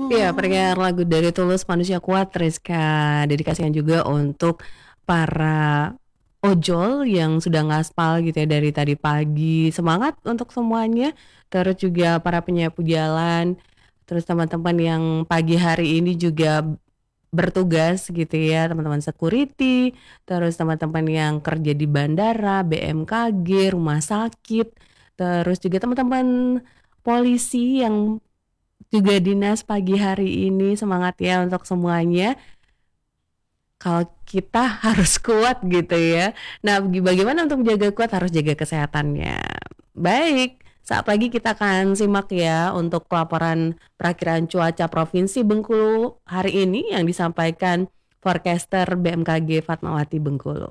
Iya, pendengar lagu dari Tulus Manusia Kuat, Rizka dedikasikan juga untuk para ojol yang sudah ngaspal gitu ya dari tadi pagi. Semangat untuk semuanya. Terus juga para penyapu jalan, terus teman-teman yang pagi hari ini juga bertugas gitu ya, teman-teman security, terus teman-teman yang kerja di bandara, BMKG, rumah sakit, terus juga teman-teman polisi yang juga dinas pagi hari ini. Semangat ya untuk semuanya. Kalau kita harus kuat gitu ya. Nah, bagaimana untuk menjaga kuat? Harus jaga kesehatannya. Baik, saat lagi kita akan simak ya untuk laporan perakiraan cuaca Provinsi Bengkulu hari ini yang disampaikan forecaster BMKG Fatmawati Bengkulu.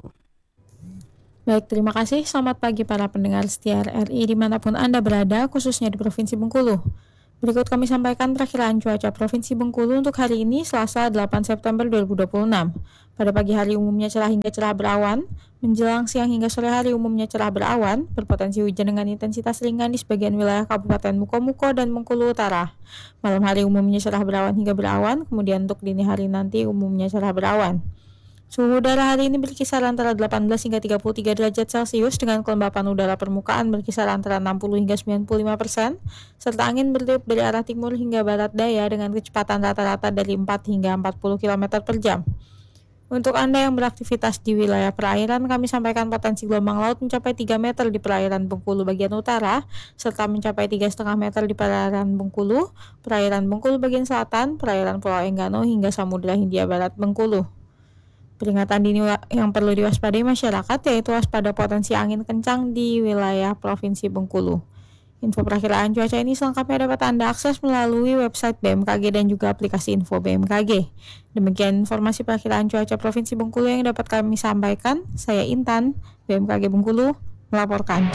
Baik, terima kasih. Selamat pagi para pendengar setia RRI dimanapun Anda berada, khususnya di Provinsi Bengkulu. Berikut kami sampaikan perakiraan cuaca Provinsi Bengkulu untuk hari ini, Selasa 8 September 2026. Pada pagi hari umumnya cerah hingga cerah berawan, menjelang siang hingga sore hari umumnya cerah berawan, berpotensi hujan dengan intensitas ringan di sebagian wilayah Kabupaten Mukomuko dan Bengkulu Utara. Malam hari umumnya cerah berawan hingga berawan, kemudian untuk dini hari nanti umumnya cerah berawan. Suhu udara hari ini berkisar antara 18 hingga 33 derajat Celcius dengan kelembapan udara permukaan berkisar antara 60 hingga 95%, serta angin bertiup dari arah timur hingga barat daya dengan kecepatan rata-rata dari 4 hingga 40 km per jam. Untuk Anda yang beraktivitas di wilayah perairan, kami sampaikan potensi gelombang laut mencapai 3 meter di perairan Bengkulu bagian utara, serta mencapai 3,5 meter di perairan Bengkulu bagian selatan, perairan Pulau Enggano hingga Samudra Hindia Barat Bengkulu. Peringatan dini yang perlu diwaspadai masyarakat yaitu waspada potensi angin kencang di wilayah Provinsi Bengkulu. Info perakiraan cuaca ini selengkapnya dapat Anda akses melalui website BMKG dan juga aplikasi info BMKG. Demikian informasi perakiraan cuaca Provinsi Bengkulu yang dapat kami sampaikan. Saya Intan, BMKG Bengkulu, melaporkan.